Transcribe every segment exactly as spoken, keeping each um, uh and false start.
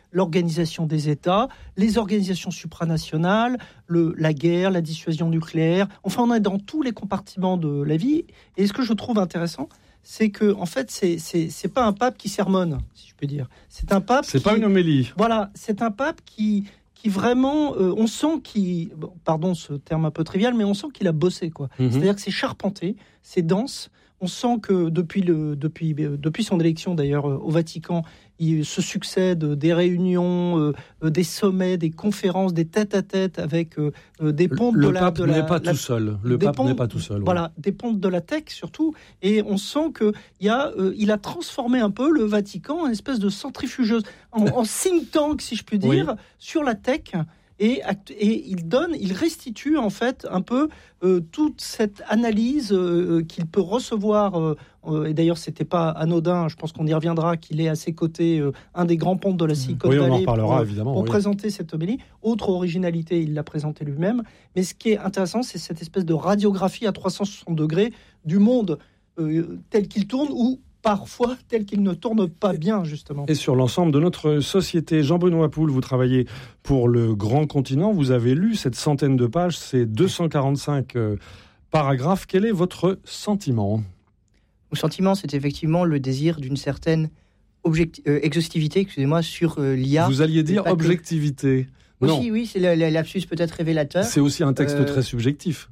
l'organisation des États, les organisations supranationales, le, la guerre, la dissuasion nucléaire. Enfin, on est dans tous les compartiments de la vie. Et ce que je trouve intéressant, c'est que, en fait, c'est, c'est, c'est pas un pape qui sermonne, si je peux dire. C'est un pape. C'est qui, pas une homélie. Voilà, c'est un pape qui, qui vraiment, euh, on sent qu'il, bon, pardon ce terme un peu trivial, mais on sent qu'il a bossé, quoi. Mm-hmm. C'est-à-dire que c'est charpenté, c'est dense. On sent que depuis, le, depuis, depuis son élection, d'ailleurs, au Vatican, il se succèdent des réunions, euh, des sommets, des conférences, des tête-à-tête avec euh, des pontes le de la... pape de la, n'est pas la, tout seul. Le pape pontes, n'est pas tout seul. Voilà, oui. Des pontes de la tech, surtout. Et on sent qu'il a, euh, il a transformé un peu le Vatican en une espèce de centrifugeuse, en, en think tank, si je puis dire, oui. sur la tech. Et, et il donne, il restitue en fait un peu euh, toute cette analyse euh, qu'il peut recevoir. Euh, euh, et d'ailleurs, c'était pas anodin. Je pense qu'on y reviendra. Qu'il est à ses côtés, euh, un des grands pontes de la Silicon Valley. Oui, on en reparlera pour, évidemment. Pour oui. présenter cette homélie. Autre originalité, il l'a présenté lui-même. Mais ce qui est intéressant, c'est cette espèce de radiographie à trois cent soixante degrés du monde euh, tel qu'il tourne ou parfois tel qu'il ne tourne pas bien, justement. Et sur l'ensemble de notre société. Jean-Benoît Poul, vous travaillez pour le Grand Continent. Vous avez lu cette centaine de pages, ces deux cent quarante-cinq euh, paragraphes. Quel est votre sentiment ? Mon sentiment, c'est effectivement le désir d'une certaine objecti- euh, exhaustivité, excusez-moi, sur euh, l'I A. Vous alliez dire objectivité. Que... Non. Aussi, oui, c'est le, le lapsus peut-être révélateur. C'est aussi un texte euh... très subjectif.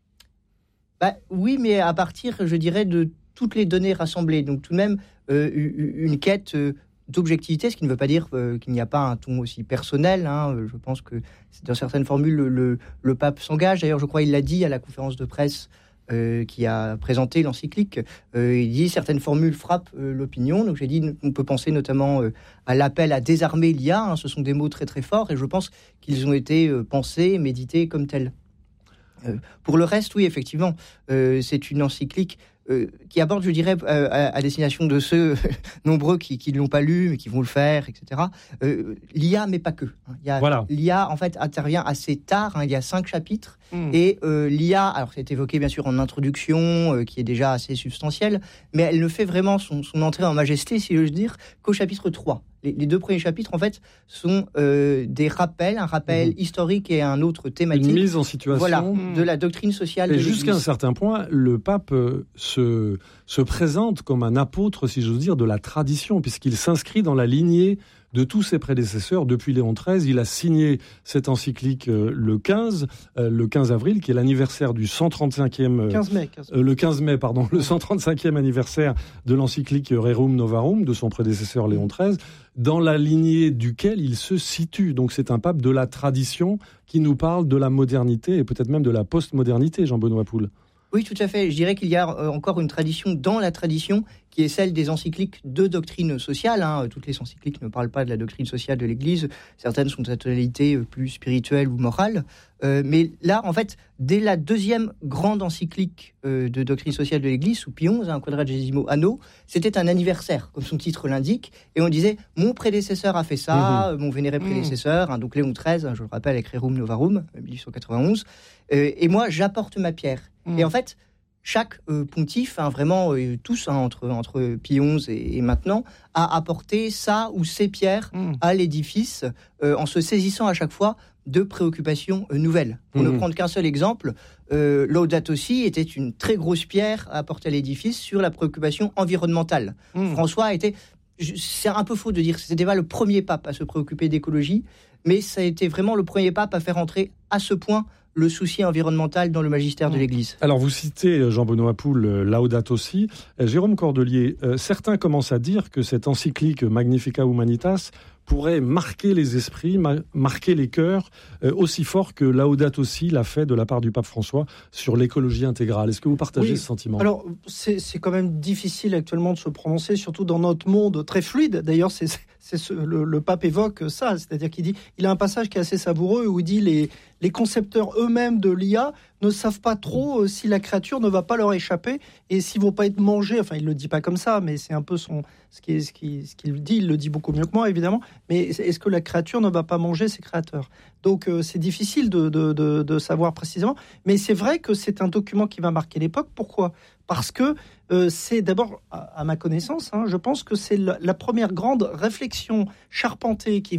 Bah, oui, mais à partir, je dirais, de toutes les données rassemblées. Donc tout de même, euh, une quête euh, d'objectivité, ce qui ne veut pas dire euh, qu'il n'y a pas un ton aussi personnel. Hein. Je pense que dans certaines formules, le, le, le pape s'engage. D'ailleurs, je crois qu'il l'a dit à la conférence de presse euh, qui a présenté l'encyclique. Euh, il dit certaines formules frappent euh, l'opinion. Donc j'ai dit, on peut penser notamment euh, à l'appel à désarmer l'I A. Hein. Ce sont des mots très très forts et je pense qu'ils ont été euh, pensés, médités comme tels. Euh, pour le reste, oui, effectivement, euh, c'est une encyclique Euh, qui aborde, je dirais, euh, à, à destination de ceux nombreux qui ne l'ont pas lu, mais qui vont le faire, et cetera. Euh, L'I A, mais pas que. Hein. Il y a, voilà. L'I A, en fait, intervient assez tard. Hein. Il y a cinq chapitres. Mmh. Et euh, l'I A, alors c'est évoqué, bien sûr, en introduction, euh, qui est déjà assez substantielle, mais elle ne fait vraiment son, son entrée en majesté, si je veux dire, qu'au chapitre trois. Les, les deux premiers chapitres, en fait, sont euh, des rappels, un rappel mmh. historique et un autre thématique. Une mise en situation. Voilà, mmh. de la doctrine sociale et de l'Église. Jusqu'à un certain point, le pape euh, se, se présente comme un apôtre, si j'ose dire, de la tradition, puisqu'il s'inscrit dans la lignée de tous ses prédécesseurs. Depuis Léon treize, il a signé cette encyclique euh, le quinze, euh, le quinze avril, qui est l'anniversaire du cent trente-cinquième... Euh, quinze mai. quinze mai. Euh, le quinze mai, pardon, le cent trente-cinquième anniversaire de l'encyclique Rerum Novarum, de son prédécesseur Léon treize, dans la lignée duquel il se situe. Donc c'est un pape de la tradition qui nous parle de la modernité et peut-être même de la postmodernité, Jean-Benoît Poul. Oui, tout à fait. Je dirais qu'il y a euh, encore une tradition dans la tradition qui est celle des encycliques de doctrine sociale. Hein. Toutes les encycliques ne parlent pas de la doctrine sociale de l'Église. Certaines sont de tonalité plus spirituelle ou morale. Euh, mais là, en fait, dès la deuxième grande encyclique euh, de doctrine sociale de l'Église, sous Pie onze, un quadragesimo anno, c'était un anniversaire, comme son titre l'indique. Et on disait, mon prédécesseur a fait ça, mmh. mon vénéré prédécesseur, mmh. hein, donc Léon treize, hein, je le rappelle, avec Rerum Novarum, dix-huit cent quatre-vingt-onze. Euh, et moi, j'apporte ma pierre. Mmh. Et en fait, chaque euh, pontife, hein, vraiment euh, tous, hein, entre, entre Pie onze et, et maintenant, a apporté sa ou ses pierres mmh. à l'édifice, euh, en se saisissant à chaque fois de préoccupations euh, nouvelles. Pour mmh. ne prendre qu'un seul exemple, euh, Laudato Si était une très grosse pierre à apporter à l'édifice sur la préoccupation environnementale. Mmh. François a été... C'est un peu faux de dire que c'était pas le premier pape à se préoccuper d'écologie, mais ça a été vraiment le premier pape à faire entrer à ce point le souci environnemental dans le magistère de l'Église. Alors vous citez Jean-Benoît Poul, Laudato Si. Jérôme Cordelier, euh, certains commencent à dire que cette encyclique Magnificat Humanitas pourrait marquer les esprits, ma- marquer les cœurs, euh, aussi fort que Laudato Si l'a fait de la part du pape François sur l'écologie intégrale. Est-ce que vous partagez oui. ce sentiment ? Alors, c'est, c'est quand même difficile actuellement de se prononcer, surtout dans notre monde très fluide. D'ailleurs, c'est, c'est ce, le, le pape évoque ça, c'est-à-dire qu'il dit, il a un passage qui est assez savoureux où il dit les, les concepteurs eux-mêmes de l'I A ne savent pas trop euh, si la créature ne va pas leur échapper et s'ils vont pas être mangés. Enfin, il le dit pas comme ça, mais c'est un peu son ce qui est, ce qui ce qu'il dit. Il le dit beaucoup mieux que moi, évidemment. Mais est-ce que la créature ne va pas manger ses créateurs ? Donc, euh, c'est difficile de, de, de, de savoir précisément. Mais c'est vrai que c'est un document qui va marquer l'époque. Pourquoi ? Parce que euh, c'est d'abord, à, à ma connaissance, hein, je pense que c'est la, la première grande réflexion charpentée qui